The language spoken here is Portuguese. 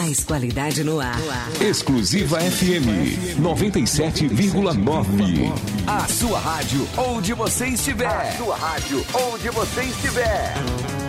Mais qualidade no ar. Exclusiva FM 97,9. A sua rádio onde você estiver. A sua rádio onde você estiver.